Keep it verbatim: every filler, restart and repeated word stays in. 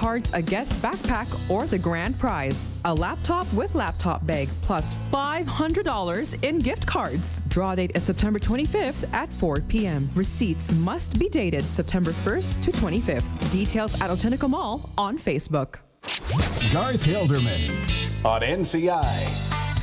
cards, a guest backpack, or the grand prize, a laptop with laptop bag, plus five hundred dollars in gift cards. Draw date is September twenty-fifth at four p m Receipts must be dated September first to twenty-fifth. Details at Otenica Mall on Facebook. Garth Hilderman on N C I.